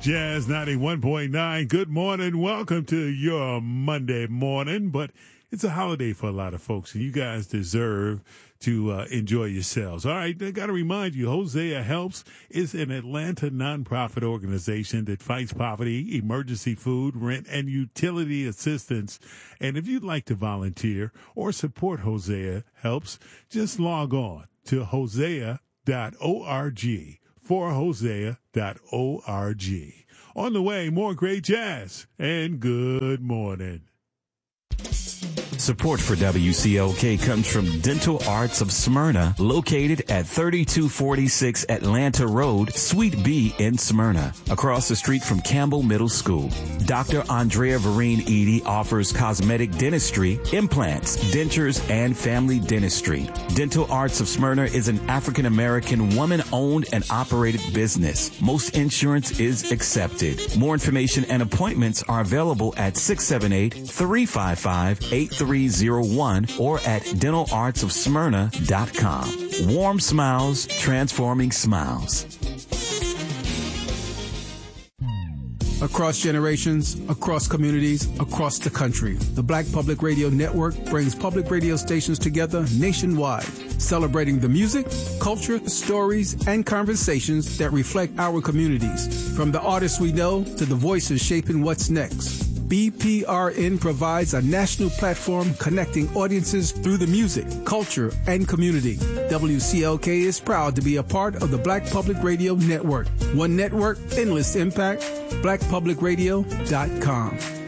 Jazz 91.9. Good morning. Welcome to your Monday morning. But it's a holiday for a lot of folks, and you guys deserve to enjoy yourselves. All right, I got to remind you, Hosea Helps is an Atlanta nonprofit organization that fights poverty, emergency food, rent, and utility assistance. And if you'd like to volunteer or support Hosea Helps, just log on to hosea.org for hosea.org. On the way, more great jazz, and good morning. Support for WCLK comes from Dental Arts of Smyrna, located at 3246 Atlanta Road, Suite B in Smyrna, across the street from Campbell Middle School. Dr. Andrea Vereen Edie offers cosmetic dentistry, implants, dentures, and family dentistry. Dental Arts of Smyrna is an African-American woman-owned and operated business. Most insurance is accepted. More information and appointments are available at 678-355-8301 or at dentalartsofsmyrna.com. Warm smiles, transforming smiles. Across generations, across communities, across the country, the Black Public Radio Network brings public radio stations together nationwide, celebrating the music, culture, stories, and conversations that reflect our communities. From the artists we know to the voices shaping what's next. BPRN provides a national platform connecting audiences through the music, culture, and community. WCLK is proud to be a part of the Black Public Radio Network. One network, endless impact, blackpublicradio.com.